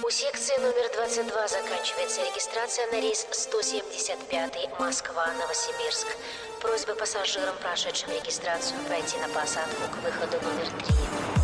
У секции номер 22 заканчивается регистрация на рейс 175 Москва-Новосибирск. Просьба пассажирам, прошедшим регистрацию, пройти на посадку к выходу номер 3.